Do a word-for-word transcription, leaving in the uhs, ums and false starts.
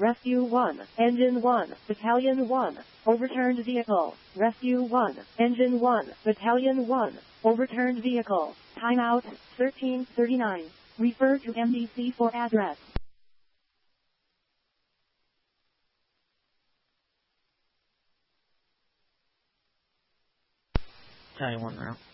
Rescue one. Engine one. Battalion one. Overturned vehicle. Rescue one. Engine one. Battalion one. Overturned vehicle. Timeout, thirteen thirty-nine. Refer to M D C for address. Taiwan route.